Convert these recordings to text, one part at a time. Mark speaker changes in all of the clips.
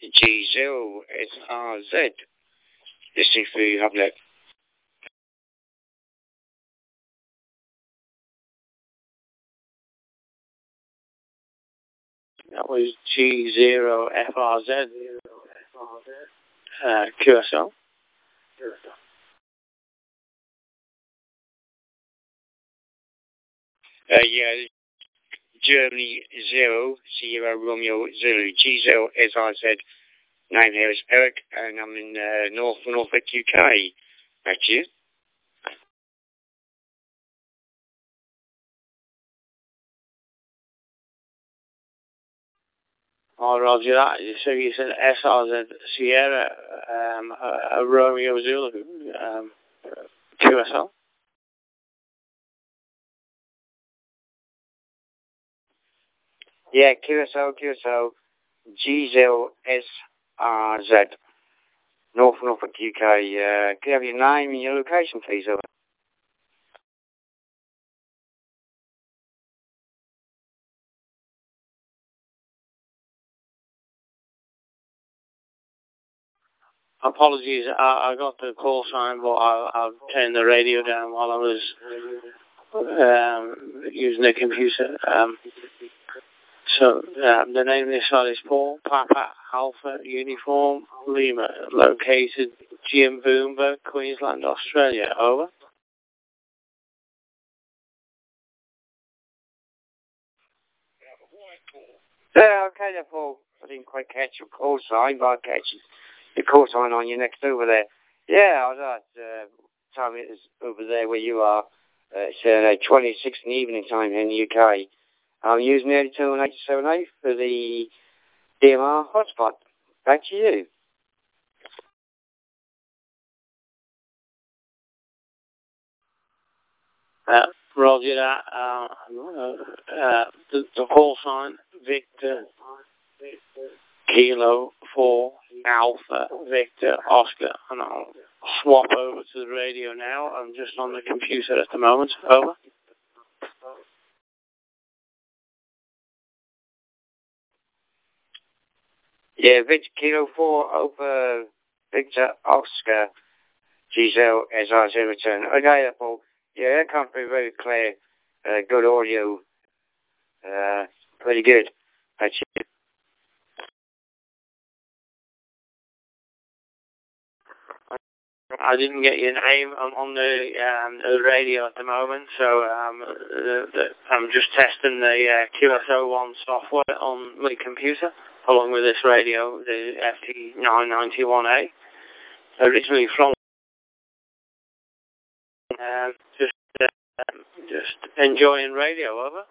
Speaker 1: G0SRZ. Listening for you, Hamlet. That was G0FRZ. QSL. Yeah, Germany 0, Sierra Romeo Zulu, G0SRZ. Name here is Eric, and I'm in Norfolk, UK. Back to you. Oh, roger that. So you said SRZ Sierra, Romeo Zulu, QSL? Yeah, QSL, G0SRZ, Norfolk, UK. Can you have your name and your location, please, over? Apologies, I got the call sign, but I turned the radio down while I was using the computer. So the name of this site is Paul Papa Alpha Uniform Lima, located Jimboomba, Queensland, Australia. Over. Yeah, okay then, Paul. I didn't quite catch your call sign, but I catch your call sign on your next over there. Yeah, I was at time it is over there where you are. It's 26 in the evening time here in the UK. I'm using the 82878 for the DMR hotspot. Back to you. Roger that. The call sign, Victor Kilo 4 Alpha Victor Oscar, and I'll swap over to the radio now. I'm just on the computer at the moment. Over. Yeah, Victor Kilo 4 over Victor Oscar, Giselle SRZ return. Okay, Paul. Yeah, that comes through very clear. Good audio. Pretty good. That's it. I didn't get your name on the radio at the moment, so I'm just testing the QSO1 software on my computer, along with this radio, the FT991A, originally from just enjoying radio, over.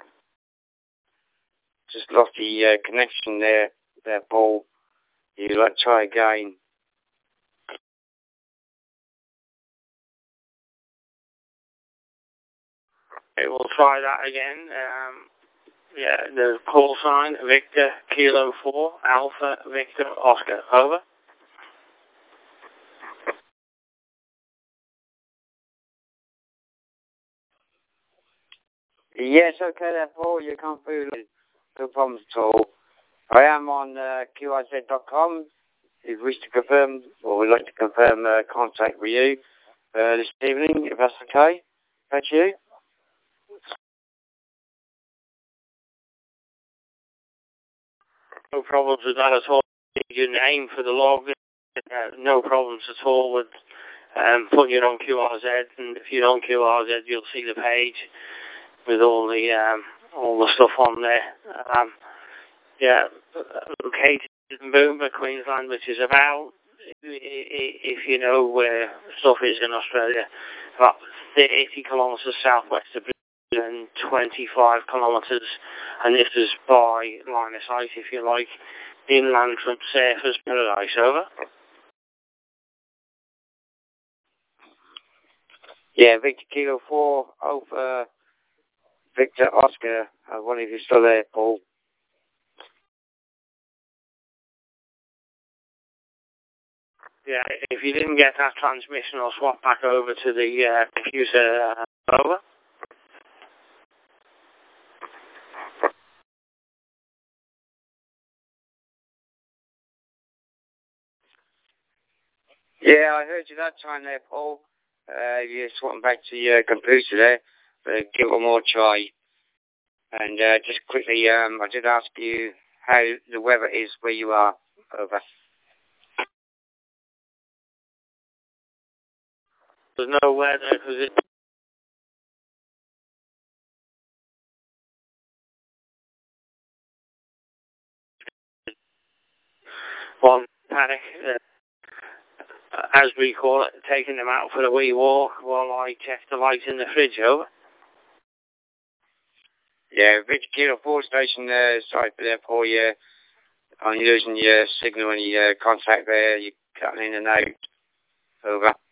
Speaker 1: Just lost the connection there, Paul. You like try again. Okay, we'll try that again. Yeah, the call sign, Victor Kilo 4 Alpha Victor Oscar. Over. Yes, okay there, Paul. You come through. No problems at all. I am on QIZ.com. If you wish to confirm, or would like to confirm contact with you this evening, if that's okay. Thank you. No problems with that at all. Your name for the log. No problems at all with putting it on QRZ. And if you're on QRZ, you'll see the page with all the stuff on there. Yeah, located in Boomba, Queensland, which is about, if you know where stuff is in Australia, about 80 kilometres southwest of Brisbane, 25 kilometres, and this is by line of sight, if you like, inland from Surfers Paradise. Over. Yeah, Victor Kilo 4, Alpha Victor Oscar. I wonder if you're still there, Paul. Yeah, if you didn't get that transmission, I'll swap back over to the computer. Over.
Speaker 2: Yeah, I heard you that time there, Paul. You're swapping back to your computer there, but give it one more try. And just quickly, I did ask you how the weather is where you are. Over.
Speaker 1: There's no weather because it's one panic, as we call it, taking them out for a wee walk while I check the lights in the fridge. Over.
Speaker 2: Yeah, Rich Kilo 4 station there, sorry for that, Paul. Yeah, I'm losing your signal and your contact there. You're cutting in and out. Over.